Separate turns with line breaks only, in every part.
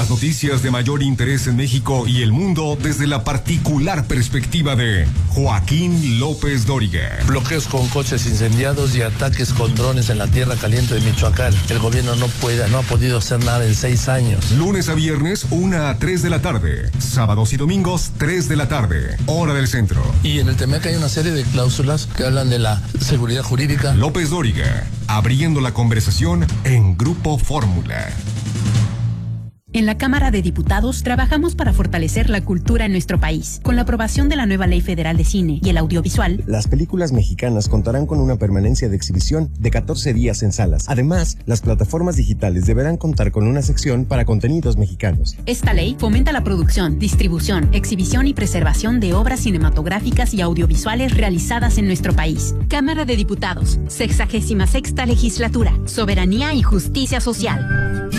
Las noticias de mayor interés en México y el mundo desde la particular perspectiva de Joaquín López Dóriga.
Bloqueos con coches incendiados y ataques con drones en la tierra caliente de Michoacán. El gobierno no ha podido hacer nada en 6 años.
Lunes a viernes, 1 a 3 de la tarde. Sábados y domingos, 3 de la tarde. Hora del centro.
Y en el TEMEC hay una serie de cláusulas que hablan de la seguridad jurídica.
López Dóriga, abriendo la conversación en Grupo Fórmula.
En la Cámara de Diputados trabajamos para fortalecer la cultura en nuestro país. Con la aprobación de la nueva Ley Federal de Cine y el Audiovisual,
las películas mexicanas contarán con una permanencia de exhibición de 14 días en salas. Además, las plataformas digitales deberán contar con una sección para contenidos mexicanos.
Esta ley fomenta la producción, distribución, exhibición y preservación de obras cinematográficas y audiovisuales realizadas en nuestro país. Cámara de Diputados, 66ª Legislatura, Soberanía y Justicia Social.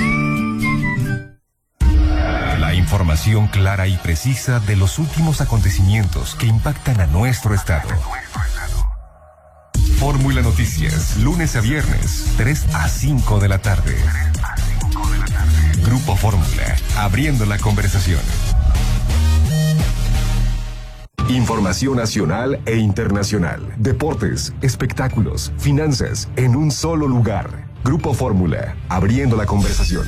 La información clara y precisa de los últimos acontecimientos que impactan a nuestro estado. Fórmula Noticias, lunes a viernes, 3 a 5 de la tarde. Grupo Fórmula, abriendo la conversación. Información nacional e internacional, deportes, espectáculos, finanzas, en un solo lugar. Grupo Fórmula, abriendo la conversación.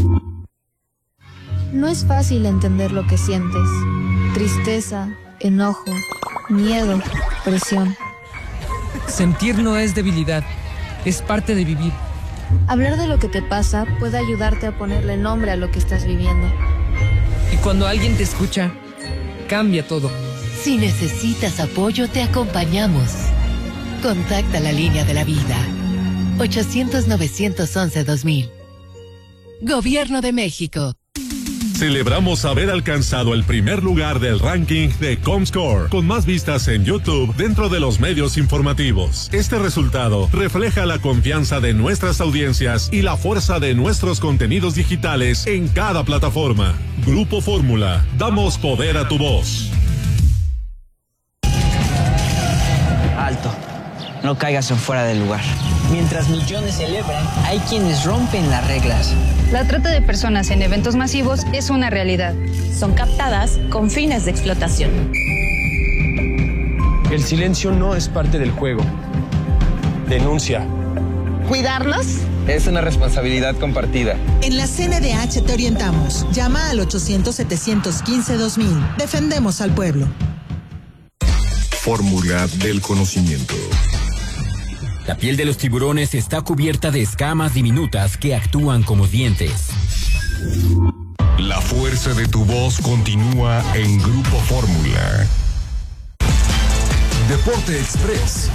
No es fácil entender lo que sientes. Tristeza, enojo, miedo, presión.
Sentir no es debilidad, es parte de vivir.
Hablar de lo que te pasa puede ayudarte a ponerle nombre a lo que estás viviendo.
Y cuando alguien te escucha, cambia todo.
Si necesitas apoyo, te acompañamos. Contacta la línea de la vida. 800-911-2000. Gobierno de México.
Celebramos haber alcanzado el primer lugar del ranking de Comscore, con más vistas en YouTube dentro de los medios informativos. Este resultado refleja la confianza de nuestras audiencias y la fuerza de nuestros contenidos digitales en cada plataforma. Grupo Fórmula, damos poder a tu voz.
Alto, no caigas en fuera del lugar. Mientras millones celebran, hay quienes rompen las reglas.
La trata de personas en eventos masivos es una realidad.
Son captadas con fines de explotación.
El silencio no es parte del juego. Denuncia.
¿Cuidarlos?
Es una responsabilidad compartida.
En la CNDH te orientamos. Llama al 800-715-2000. Defendemos al pueblo.
Fórmula del conocimiento.
La piel de los tiburones está cubierta de escamas diminutas que actúan como dientes.
La fuerza de tu voz continúa en Grupo Fórmula. Deporte Express.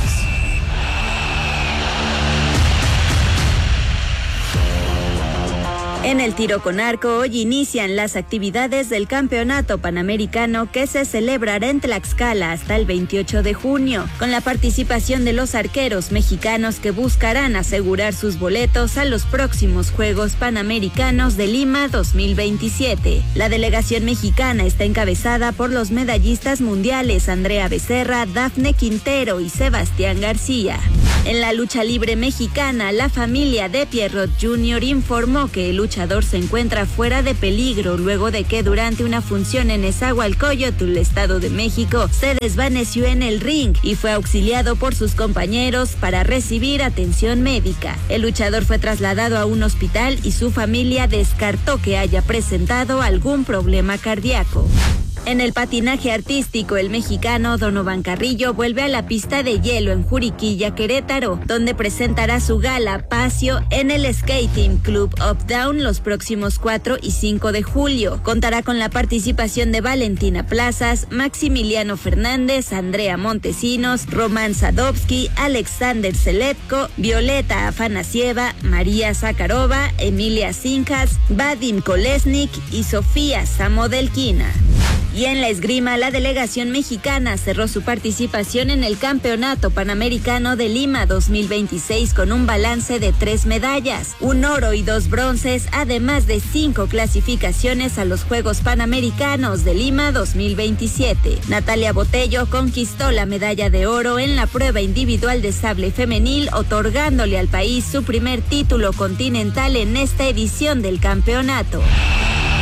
En el tiro con arco, hoy inician las actividades del Campeonato Panamericano que se celebrará en Tlaxcala hasta el 28 de junio, con la participación de los arqueros mexicanos que buscarán asegurar sus boletos a los próximos Juegos Panamericanos de Lima 2027. La delegación mexicana está encabezada por los medallistas mundiales Andrea Becerra, Dafne Quintero y Sebastián García. En la lucha libre mexicana, la familia de Pierrot Jr. informó que el luchador se encuentra fuera de peligro luego de que durante una función en Nezahualcóyotl, Estado de México, se desvaneció en el ring y fue auxiliado por sus compañeros para recibir atención médica. El luchador fue trasladado a un hospital y su familia descartó que haya presentado algún problema cardíaco. En el patinaje artístico, el mexicano Donovan Carrillo vuelve a la pista de hielo en Juriquilla, Querétaro, donde presentará su gala Pasio en el Skating Club Up Down los próximos 4 y 5 de julio. Contará con la participación de Valentina Plazas, Maximiliano Fernández, Andrea Montesinos, Román Sadovsky, Alexander Seletko, Violeta Afanasieva, María Zakharova, Emilia Sinjas, Vadim Kolesnik y Sofía Samodelkina. Y en la esgrima, la delegación mexicana cerró su participación en el Campeonato Panamericano de Lima 2026 con un balance de 3 medallas, 1 oro y 2 bronces, además de 5 clasificaciones a los Juegos Panamericanos de Lima 2027. Natalia Botello conquistó la medalla de oro en la prueba individual de sable femenil, otorgándole al país su primer título continental en esta edición del campeonato.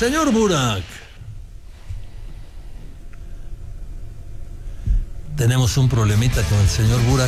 Señor Burak. Tenemos un problemita con el señor Burak.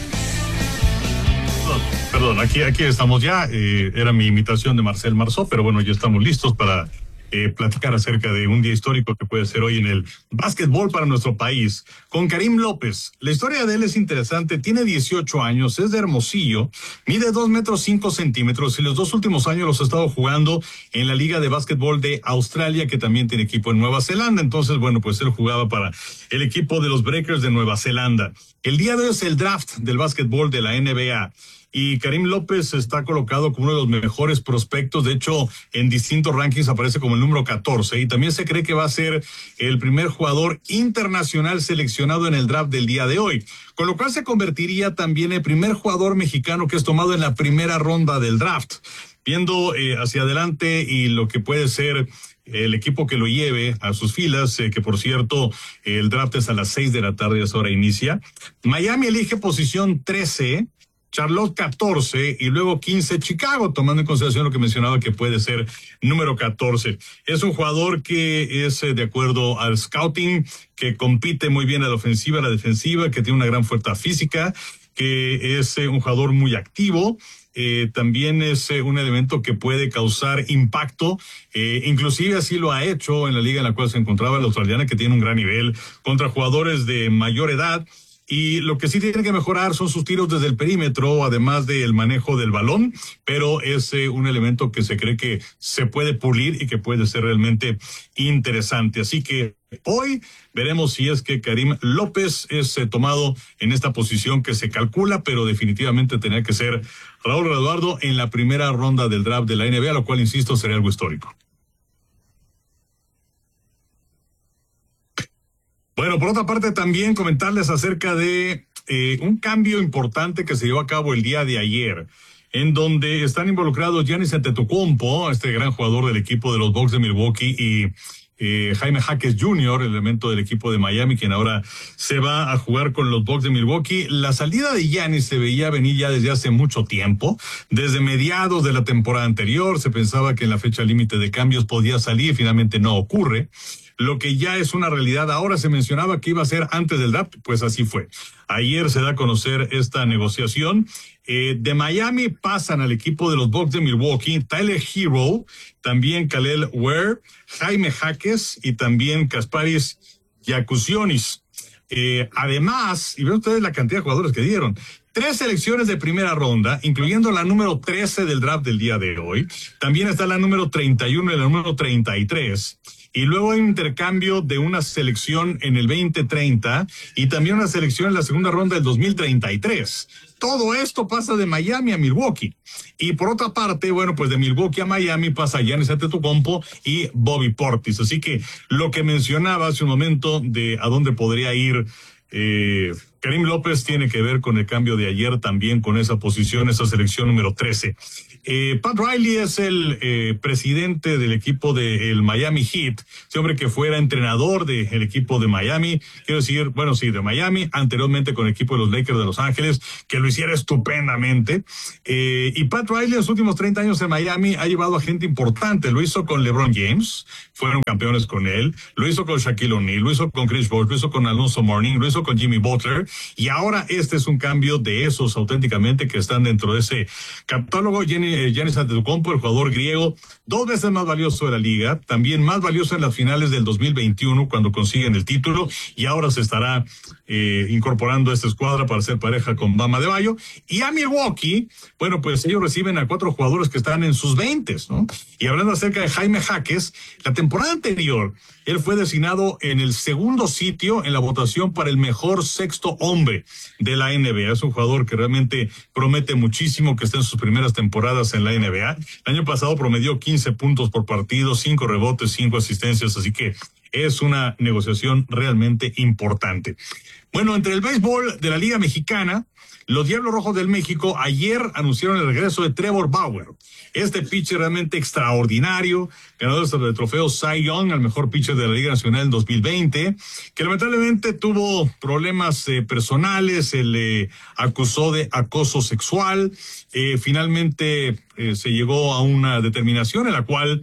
Perdón, aquí estamos ya. Era mi imitación de Marcel Marceau, pero bueno, ya estamos listos para platicar acerca de un día histórico que puede ser hoy en el básquetbol para nuestro país. Con Karim López. La historia de él es interesante. Tiene 18 años, es de Hermosillo, mide 2 metros 5 centímetros y los 2 últimos años los ha estado jugando en la Liga de Básquetbol de Australia, que también tiene equipo en Nueva Zelanda. Entonces, bueno, pues él jugaba para el equipo de los Breakers de Nueva Zelanda. El día de hoy es el draft del básquetbol de la NBA. Y Karim López está colocado como uno de los mejores prospectos. De hecho, en distintos rankings aparece como el número 14. Y también se cree que va a ser el primer jugador internacional seleccionado en el draft del día de hoy. Con lo cual se convertiría también en el primer jugador mexicano que es tomado en la primera ronda del draft. Viendo hacia adelante y lo que puede ser el equipo que lo lleve a sus filas, que por cierto, el draft es a las 6 de la tarde, a esa hora inicia. Miami elige posición 13. Charlotte 14 y luego 15 Chicago, tomando en consideración lo que mencionaba que puede ser número 14. Es un jugador que es, de acuerdo al scouting, que compite muy bien a la ofensiva, a la defensiva, que tiene una gran fuerza física, que es un jugador muy activo. También es un elemento que puede causar impacto, inclusive así lo ha hecho en la liga en la cual se encontraba la australiana, que tiene un gran nivel contra jugadores de mayor edad. Y lo que sí tiene que mejorar son sus tiros desde el perímetro, además del manejo del balón, pero es un elemento que se cree que se puede pulir y que puede ser realmente interesante. Así que hoy veremos si es que Karim López es tomado en esta posición que se calcula, pero definitivamente tenía que ser Raúl Eduardo en la primera ronda del draft de la NBA, lo cual, insisto, sería algo histórico. Bueno, por otra parte también comentarles acerca de un cambio importante que se llevó a cabo el día de ayer, en donde están involucrados Giannis Antetokounmpo, este gran jugador del equipo de los Bucks de Milwaukee, y Jaime Jaques Jr., el elemento del equipo de Miami, quien ahora se va a jugar con los Bucks de Milwaukee. La salida de Giannis se veía venir ya desde hace mucho tiempo, desde mediados de la temporada anterior. Se pensaba que en la fecha límite de cambios podía salir, finalmente no ocurre. Lo que ya es una realidad ahora, se mencionaba que iba a ser antes del draft, pues así fue. Ayer se da a conocer esta negociación. De Miami pasan al equipo de los Bucks de Milwaukee Tyler Hero, también Kalel Ware, Jaime Jaques y también Kasparis Giacusionis. Además, y ven ustedes la cantidad de jugadores que dieron, 3 selecciones de primera ronda, incluyendo la número 13 del draft del día de hoy. También está la número 31 y la número 33. Y luego hay un intercambio de una selección en el 2030 y también una selección en la segunda ronda del 2033. Todo esto pasa de Miami a Milwaukee. Y por otra parte, bueno, pues de Milwaukee a Miami pasa Giannis Antetokounmpo y Bobby Portis. Así que lo que mencionaba hace un momento de a dónde podría ir Karim López tiene que ver con el cambio de ayer también con esa posición, esa selección número 13. Pat Riley es el presidente del equipo del Miami Heat, ese hombre que fuera entrenador del equipo de Miami, quiero decir, bueno, sí, de Miami, anteriormente con el equipo de los Lakers de Los Ángeles, que lo hiciera estupendamente. Y Pat Riley en los últimos 30 años en Miami ha llevado a gente importante, lo hizo con LeBron James, fueron campeones con él, lo hizo con Shaquille O'Neal, lo hizo con Chris Bosh, lo hizo con Alonzo Mourning, lo hizo con Jimmy Butler, y ahora este es un cambio de esos auténticamente que están dentro de ese catálogo. Giannis Antetokounmpo, el jugador griego, 2 veces más valioso de la liga, también más valioso en las finales del 2021 cuando consiguen el título, y ahora se estará incorporando a esta escuadra para ser pareja con Bam Adebayo. Y a Milwaukee, bueno, pues ellos reciben a 4 jugadores que están en sus 20s, ¿no? Y hablando acerca de Jaime Jaques, la temporada anterior, él fue designado en el segundo sitio en la votación para el mejor sexto hombre de la NBA. Es un jugador que realmente promete muchísimo, que está en sus primeras temporadas en la NBA. El año pasado promedió 15 puntos por partido, 5 rebotes, 5 asistencias, así que es una negociación realmente importante. Bueno, entre el béisbol de la Liga Mexicana, los Diablos Rojos del México ayer anunciaron el regreso de Trevor Bauer. Este pitcher realmente extraordinario, ganador del trofeo Cy Young, al mejor pitcher de la Liga Nacional en 2020, que lamentablemente tuvo problemas personales, se le acusó de acoso sexual. Finalmente se llegó a una determinación en la cual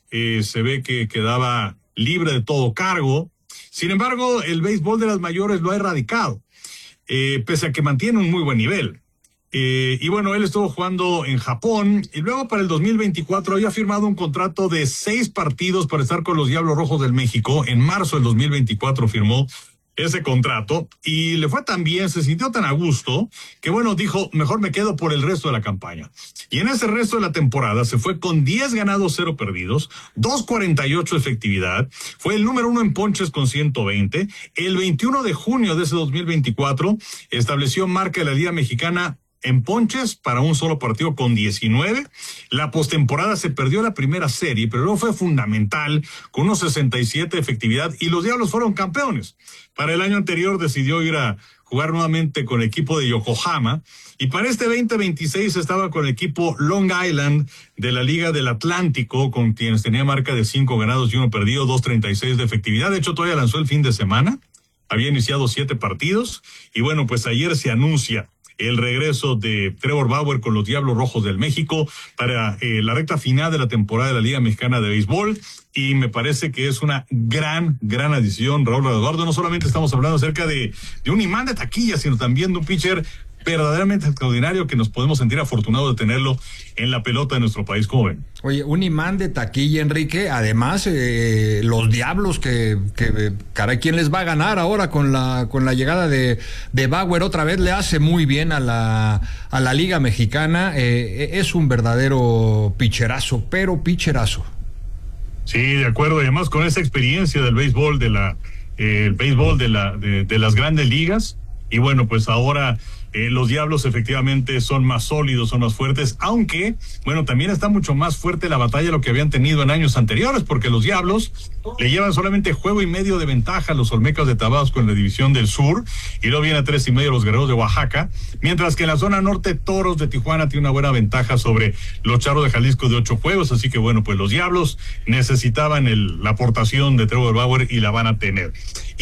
se ve que quedaba libre de todo cargo. Sin embargo, el béisbol de las mayores lo ha erradicado, pese a que mantiene un muy buen nivel. Y bueno, él estuvo jugando en Japón y luego para el 2024 había firmado un contrato de 6 partidos para estar con los Diablos Rojos del México. En marzo del 2024 firmó ese contrato y le fue tan bien, se sintió tan a gusto que bueno, dijo, mejor me quedo por el resto de la campaña. Y en ese resto de la temporada se fue con 10 ganados, 0 perdidos, 2.48 efectividad, fue el número 1 en ponches con 120. El 21 de junio de ese 2024 estableció marca de la Liga Mexicana en ponches para un solo partido con 19. La postemporada se perdió la primera serie, pero luego fue fundamental con unos 67 de efectividad y los Diablos fueron campeones. Para el año anterior decidió ir a jugar nuevamente con el equipo de Yokohama y para este 2026 estaba con el equipo Long Island de la Liga del Atlántico, con quienes tenía marca de 5 ganados y 1 perdido, 2.36 de efectividad. De hecho, todavía lanzó el fin de semana, había iniciado 7 partidos y bueno, pues ayer se anuncia el regreso de Trevor Bauer con los Diablos Rojos del México para la recta final de la temporada de la Liga Mexicana de Béisbol, y me parece que es una gran adición, Raúl Eduardo. No solamente estamos hablando acerca de un imán de taquilla, sino también de un pitcher verdaderamente extraordinario que nos podemos sentir afortunados de tenerlo en la pelota de nuestro país. ¿Cómo ven?
Oye, un imán de taquilla, Enrique. Además, los Diablos que caray, ¿quién les va a ganar ahora con la llegada de Bauer? Otra vez le hace muy bien a la Liga Mexicana. Es un verdadero picherazo, pero picherazo.
Sí, de acuerdo. Además, con esa experiencia del béisbol de las grandes ligas. Y bueno, pues ahora los Diablos efectivamente son más sólidos, son más fuertes, aunque, bueno, también está mucho más fuerte la batalla de lo que habían tenido en años anteriores, porque los Diablos le llevan solamente 1.5 juegos de ventaja a los Olmecas de Tabasco en la División del Sur, y luego viene a 3.5 los Guerreros de Oaxaca, mientras que en la zona norte Toros de Tijuana tiene una buena ventaja sobre los Charros de Jalisco de 8 juegos, así que bueno, pues los Diablos necesitaban la aportación de Trevor Bauer y la van a tener.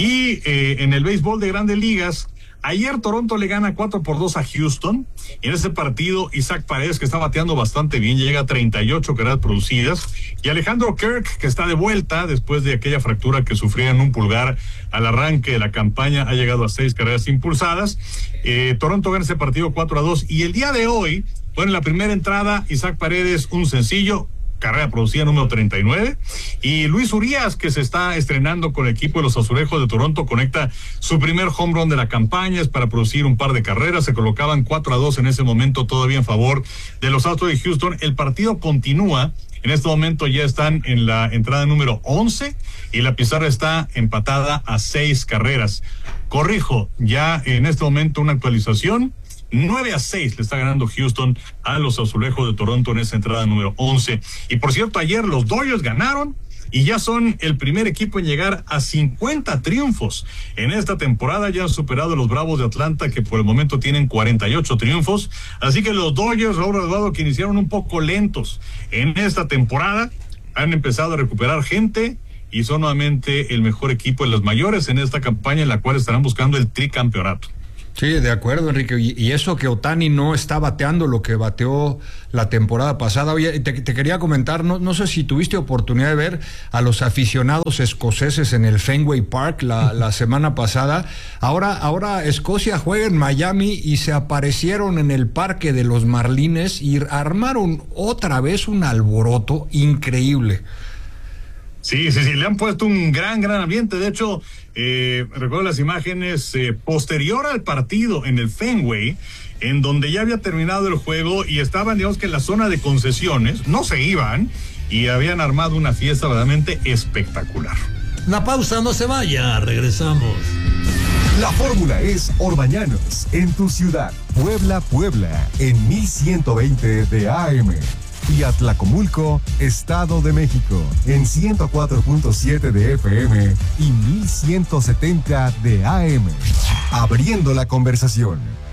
Y en el béisbol de Grandes Ligas, ayer Toronto le gana 4-2 a Houston. En ese partido, Isaac Paredes, que está bateando bastante bien, llega a 38 carreras producidas. Y Alejandro Kirk, que está de vuelta después de aquella fractura que sufría en un pulgar al arranque de la campaña, ha llegado a 6 carreras impulsadas. Toronto gana ese partido 4-2. Y el día de hoy, bueno, en la primera entrada, Isaac Paredes, un sencillo, carrera producida número 39, y Luis Urías, que se está estrenando con el equipo de los Azulejos de Toronto, conecta su primer home run de la campaña, es para producir un par de carreras. Se colocaban 4-2 en ese momento todavía en favor de los Astros de Houston. El partido continúa, en este momento ya están en la entrada número 11 y la pizarra está empatada a 6 carreras. Corrijo, ya en este momento una actualización, 9-6 le está ganando Houston a los Azulejos de Toronto en esa entrada número 11. Y por cierto, ayer los Dodgers ganaron y ya son el primer equipo en llegar a 50 triunfos. En esta temporada ya han superado a los Bravos de Atlanta, que por el momento tienen 48 triunfos. Así que los Dodgers, Raúl Eduardo, que iniciaron un poco lentos en esta temporada, han empezado a recuperar gente y son nuevamente el mejor equipo de las mayores en esta campaña, en la cual estarán buscando el tricampeonato.
Sí, de acuerdo, Enrique. Y eso que Ohtani no está bateando lo que bateó la temporada pasada. Oye, te quería comentar, no sé si tuviste oportunidad de ver a los aficionados escoceses en el Fenway Park la semana pasada. Ahora Escocia juega en Miami y se aparecieron en el parque de los Marlines y armaron otra vez un alboroto increíble.
Sí, le han puesto un gran ambiente. De hecho, recuerdo las imágenes posterior al partido en el Fenway, en donde ya había terminado el juego y estaban, digamos que en la zona de concesiones, no se iban, y habían armado una fiesta verdaderamente espectacular.
Una pausa, no se vaya, regresamos.
La fórmula es Orbañanos, en tu ciudad, Puebla, en 1120 de AM. Y Atlacomulco, Estado de México, en 104.7 de FM y 1170 de AM. Abriendo la conversación.